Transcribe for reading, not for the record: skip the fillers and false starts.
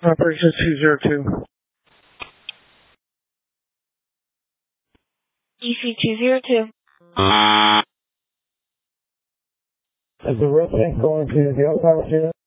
Operation 202. EC202. Is the resident going to the Alzheimer's unit?